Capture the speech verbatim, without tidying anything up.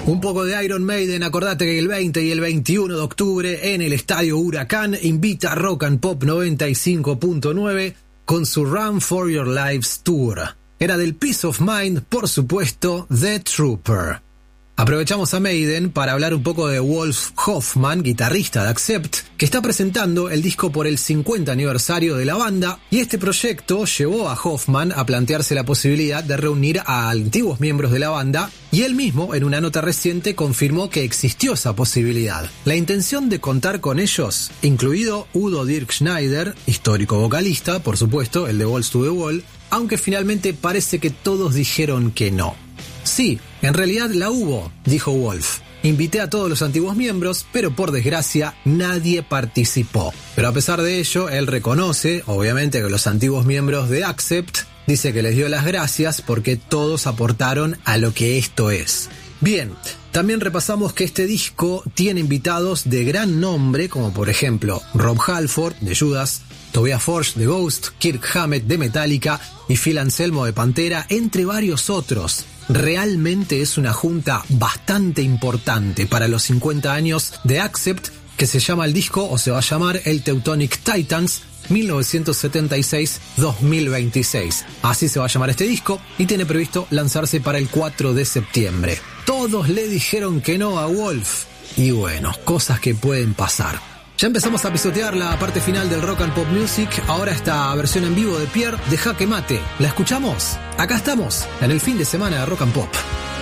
Un poco de Iron Maiden. Acordate que el veinte y el veintiuno de octubre en el Estadio Huracán invita a Rock and Pop noventa y cinco punto nueve con su Run for Your Lives Tour. Era del Peace of Mind, por supuesto, The Trooper. Aprovechamos a Maiden para hablar un poco de Wolf Hoffmann, guitarrista de Accept, que está presentando el disco por el cincuenta aniversario de la banda, y este proyecto llevó a Hoffmann a plantearse la posibilidad de reunir a antiguos miembros de la banda, y él mismo, en una nota reciente, confirmó que existió esa posibilidad. La intención de contar con ellos, incluido Udo Dirk Schneider, histórico vocalista, por supuesto, el de Balls to the Wall, aunque finalmente parece que todos dijeron que no. Sí, en realidad la hubo, dijo Wolf. Invité a todos los antiguos miembros, pero por desgracia nadie participó. Pero a pesar de ello, él reconoce, obviamente, que los antiguos miembros de Accept, dice que les dio las gracias porque todos aportaron a lo que esto es. Bien, también repasamos que este disco tiene invitados de gran nombre, como por ejemplo Rob Halford de Judas, Tobias Forge de Ghost, Kirk Hammett de Metallica y Phil Anselmo de Pantera, entre varios otros. Realmente es una junta bastante importante para los cincuenta años de Accept, que se llama el disco, o se va a llamar el Teutonic Titans mil novecientos setenta y seis a dos mil veintiséis. Así se va a llamar este disco y tiene previsto lanzarse para el cuatro de septiembre. Todos le dijeron que no a Wolf y bueno, cosas que pueden pasar. Ya empezamos a pisotear la parte final del Rock and Pop Music. Ahora esta versión en vivo de Pierre de Jaque Mate. ¿La escuchamos? Acá estamos, en el fin de semana de Rock and Pop.